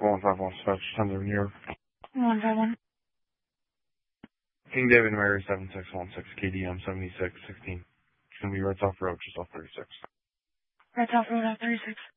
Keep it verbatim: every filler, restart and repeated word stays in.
one five one dispatch, ten seven New York. one five one. King David Mary seven six one six, K D M seventy-six sixteen. It's going to be right off road, just off thirty-six. Right off road off thirty-six.